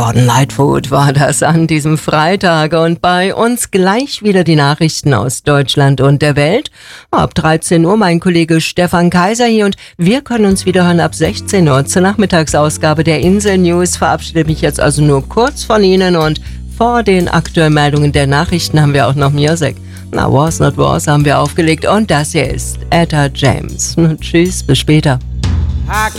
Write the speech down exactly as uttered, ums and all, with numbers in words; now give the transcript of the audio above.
Gordon Lightfoot war das an diesem Freitag und bei uns gleich wieder die Nachrichten aus Deutschland und der Welt. Ab dreizehn Uhr mein Kollege Stefan Kaiser hier und wir können uns wieder hören ab sechzehn Uhr zur Nachmittagsausgabe der Insel News. Verabschiede mich jetzt also nur kurz von Ihnen und vor den aktuellen Meldungen der Nachrichten haben wir auch noch Music. Na, Was Not Was haben wir aufgelegt und das hier ist Etta James. Tschüss, bis später.